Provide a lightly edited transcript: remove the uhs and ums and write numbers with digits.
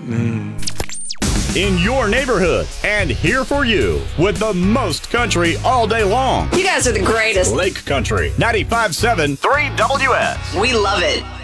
In your neighborhood and here for you with the most country all day long. You guys are the greatest. Lake Country 95.7 3 WS. We love it.